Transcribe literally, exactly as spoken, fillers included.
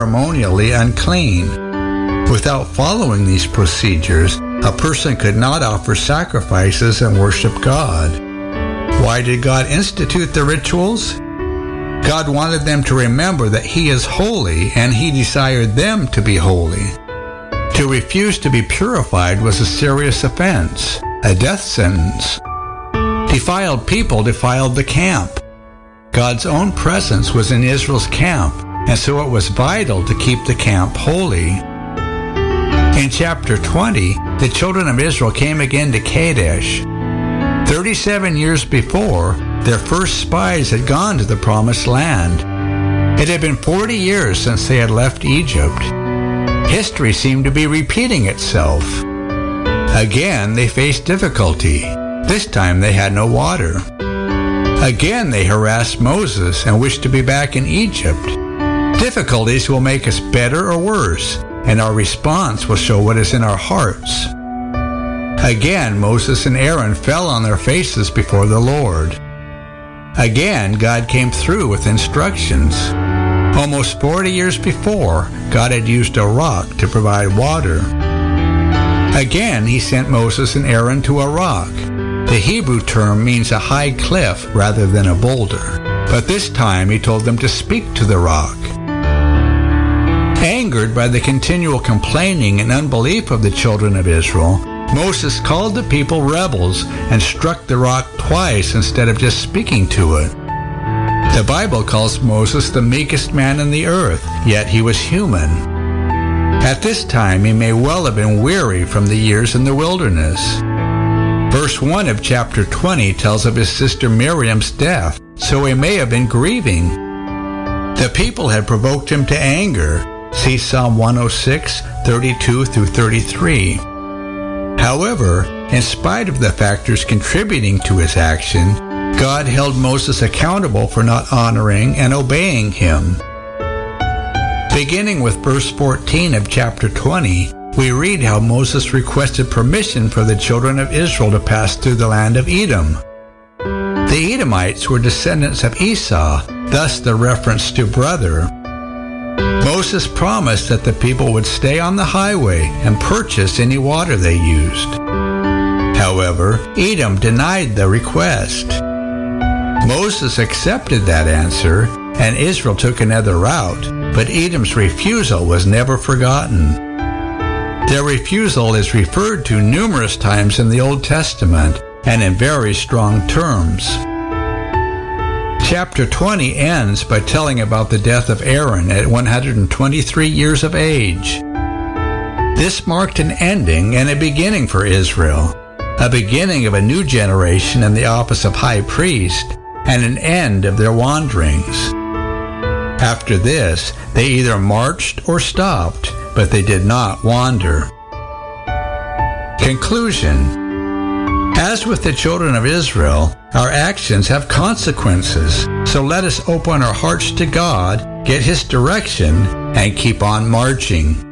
ceremonially unclean. Without following these procedures, a person could not offer sacrifices and worship God. Why did God institute the rituals? God wanted them to remember that He is holy, and He desired them to be holy. To refuse to be purified was a serious offense, a death sentence. Defiled people defiled the camp. God's own presence was in Israel's camp, and so it was vital to keep the camp holy. In chapter twenty, the children of Israel came again to Kadesh. Thirty-seven years before, their first spies had gone to the promised land. It had been forty years since they had left Egypt. History seemed to be repeating itself. Again, they faced difficulty. This time they had no water. Again, they harassed Moses and wished to be back in Egypt. Difficulties will make us better or worse, and our response will show what is in our hearts. Again, Moses and Aaron fell on their faces before the Lord. Again, God came through with instructions. Almost forty years before, God had used a rock to provide water. Again, He sent Moses and Aaron to a rock. The Hebrew term means a high cliff rather than a boulder, but this time He told them to speak to the rock. Angered by the continual complaining and unbelief of the children of Israel, Moses called the people rebels and struck the rock twice instead of just speaking to it. The Bible calls Moses the meekest man in the earth, yet he was human. At this time, he may well have been weary from the years in the wilderness. Verse one of chapter twenty tells of his sister Miriam's death, so he may have been grieving. The people had provoked him to anger. See Psalm one oh six, thirty-two through thirty-three. However, in spite of the factors contributing to his action, God held Moses accountable for not honoring and obeying Him. Beginning with verse fourteen of chapter twenty, we read how Moses requested permission for the children of Israel to pass through the land of Edom. The Edomites were descendants of Esau, thus the reference to brother. Moses promised that the people would stay on the highway and purchase any water they used. However, Edom denied the request. Moses accepted that answer, and Israel took another route, but Edom's refusal was never forgotten. Their refusal is referred to numerous times in the Old Testament, and in very strong terms. Chapter twenty ends by telling about the death of Aaron at one hundred twenty-three years of age. This marked an ending and a beginning for Israel, a beginning of a new generation in the office of high priest, and an end of their wanderings. After this, they either marched or stopped, but they did not wander. Conclusion. As with the children of Israel, our actions have consequences, so let us open our hearts to God, get His direction, and keep on marching.